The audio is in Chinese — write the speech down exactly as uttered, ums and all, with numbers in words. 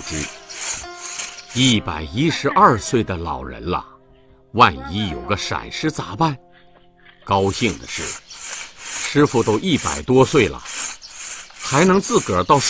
知，一百一十二岁的老人了，万一有个闪失咋办？高兴的是，师傅都一百多岁了，还能自个儿到